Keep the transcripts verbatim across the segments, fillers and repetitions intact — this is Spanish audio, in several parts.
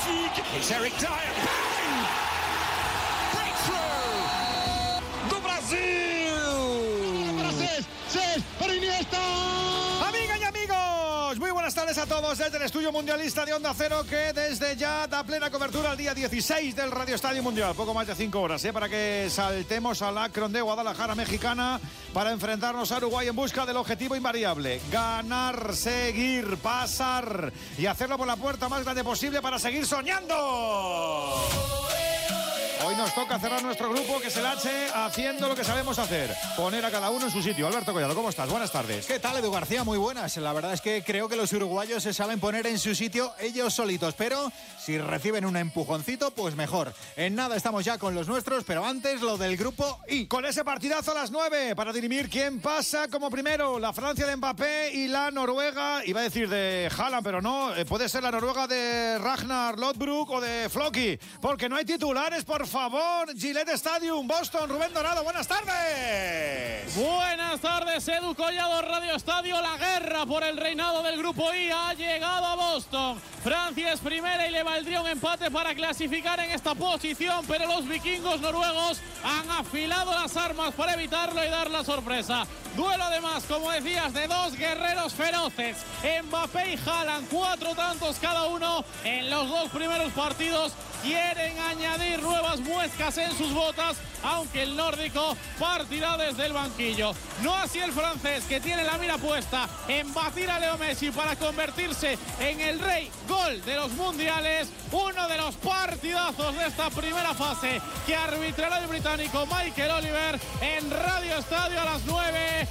magnifique. It's Eric Dyer. Bang! Breakthrough! Do Brasil! Para Cés, para Iniesta. Amigas y amigos, muy buenas tardes a todos desde el Estudio Mundialista de Onda Cero, que desde ya da plena cobertura al día dieciséis del Radio Estadio Mundial. Poco más de cinco horas, ¿eh? Para que saltemos al Akron de Guadalajara, mexicana, para enfrentarnos a Uruguay en busca del objetivo invariable: ganar, seguir, pasar y hacerlo por la puerta más grande posible para seguir soñando. Hoy nos toca cerrar nuestro grupo, que es el H, haciendo lo que sabemos hacer: poner a cada uno en su sitio. Alberto Collado, ¿cómo estás? Buenas tardes. ¿Qué tal, Edu García? Muy buenas. La verdad es que creo que los uruguayos se saben poner en su sitio ellos solitos, pero si reciben un empujoncito, pues mejor. En nada estamos ya con los nuestros, pero antes lo del grupo I. Con ese partidazo a las nueve para dirimir quién pasa como primero: la Francia de Mbappé y la Noruega, iba a decir de Haaland, pero no, puede ser la Noruega de Ragnar Lodbrok o de Floki, porque no hay titulares, por favor. Gillette Stadium, Boston. Rubén Dorado, buenas tardes. Buenas tardes, Edu Collado, Radio Estadio. La guerra por el reinado del grupo I ha llegado a Boston. Francia es primera y le valdría un empate para clasificar en esta posición, pero los vikingos noruegos han afilado las armas para evitarlo y dar la sorpresa. Duelo además, como decías, de dos guerreros feroces, Mbappé y Haaland, cuatro tantos cada uno en los dos primeros partidos. Quieren añadir nuevas muescas en sus botas, aunque el nórdico partirá desde el banquillo. No así el francés, que tiene la mira puesta en batir a Leo Messi para convertirse en el rey gol de los mundiales. Uno de los partidazos de esta primera fase que arbitrará el británico Michael Oliver en Radio Estadio a las nueve.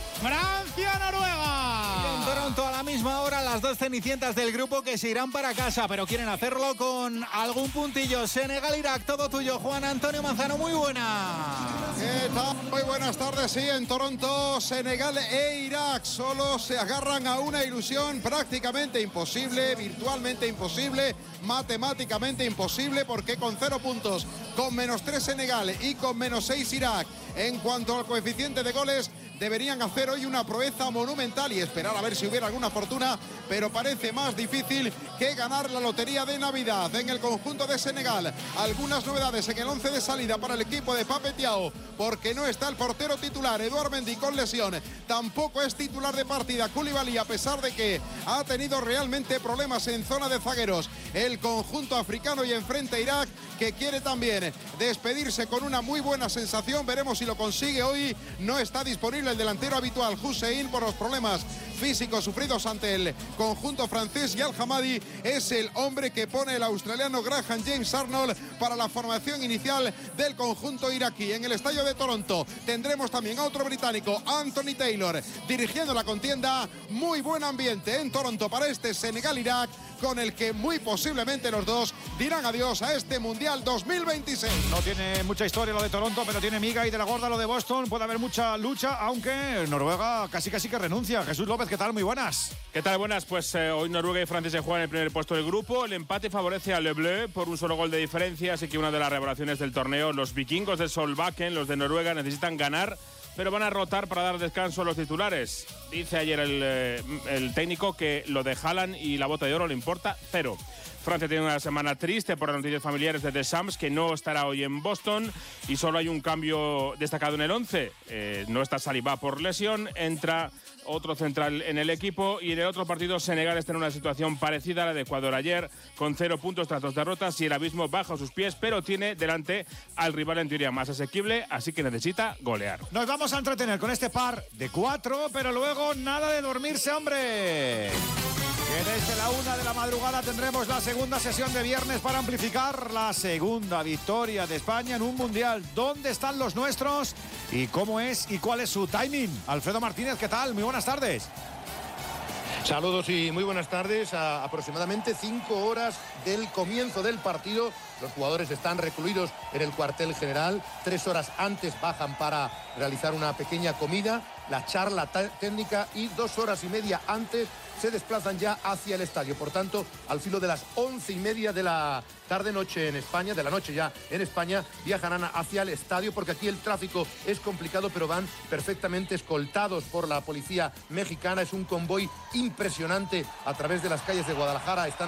Francia-Noruega. En Toronto a la misma hora, las dos cenicientas del grupo que se irán para casa, pero quieren hacerlo con algún puntillo. Senegal-Irak, todo tuyo, Juan Antonio Manzano, muy buena. ¿Qué tal? Muy buenas tardes. Sí, en Toronto, Senegal e Irak solo se agarran a una ilusión prácticamente imposible, virtualmente imposible, matemáticamente imposible, porque con cero puntos, con menos tres Senegal y con menos seis Irak, en cuanto al coeficiente de goles, deberían hacer hoy una proeza monumental y esperar a ver si hubiera alguna fortuna, pero parece más difícil que ganar la lotería de Navidad en el conjunto de Senegal. Algunas novedades en el once de salida para el equipo de Pape Thiaw, porque no está el portero titular, Edouard Mendy, con lesión. Tampoco es titular de partida Koulibaly, a pesar de que ha tenido realmente problemas en zona de zagueros. El conjunto africano, y enfrente Irak, que quiere también despedirse con una muy buena sensación. Veremos si lo consigue hoy. No está disponible el delantero habitual Hussein por los problemas físicos sufridos ante el conjunto francés, y Al-Hamadi es el hombre que pone el australiano Graham James Arnold para la formación inicial del conjunto iraquí. En el estadio de Toronto tendremos también a otro británico, Anthony Taylor, dirigiendo la contienda. Muy buen ambiente en Toronto para este Senegal-Irak, con el que muy posiblemente los dos dirán adiós a este Mundial dos mil veintiséis. No tiene mucha historia lo de Toronto, pero tiene miga, y de la gorda lo de Boston. Puede haber mucha lucha, aunque Noruega casi casi que renuncia. Jesús López, ¿qué tal? Muy buenas. ¿Qué tal? Buenas. Pues eh, hoy Noruega y Francia se juegan el primer puesto del grupo. El empate favorece a Le Bleu por un solo gol de diferencia, así que una de las revelaciones del torneo. Los vikingos de Solbakken, los de Noruega, necesitan ganar, pero van a rotar para dar descanso a los titulares. Dice ayer el, eh, el técnico que lo de Haaland y la bota de oro le importa cero. Francia tiene una semana triste por las noticias familiares de Deschamps, que no estará hoy en Boston, y solo hay un cambio destacado en el once. Eh, no está Saliba por lesión, entra otro central en el equipo, y en el otro partido Senegal está en una situación parecida a la de Ecuador ayer, con cero puntos tras dos derrotas, y el abismo baja a sus pies, pero tiene delante al rival en teoría más asequible, así que necesita golear. Nos vamos a entretener con este par de cuatro, pero luego nada de dormirse, hombre. Que desde la una de la madrugada tendremos la segunda sesión de viernes para amplificar la segunda victoria de España en un mundial. ¿Dónde están los nuestros? ¿Y cómo es y cuál es su timing? Alfredo Martínez, ¿qué tal? Muy buenas tardes. Saludos y muy buenas tardes. A aproximadamente cinco horas del comienzo del partido, los jugadores están recluidos en el cuartel general. Tres horas antes bajan para realizar una pequeña comida, la charla técnica, y dos horas y media antes se desplazan ya hacia el estadio. Por tanto, al filo de las once y media de la tarde-noche en España, de la noche ya en España, viajarán hacia el estadio, porque aquí el tráfico es complicado, pero van perfectamente escoltados por la policía mexicana. Es un convoy impresionante a través de las calles de Guadalajara. Están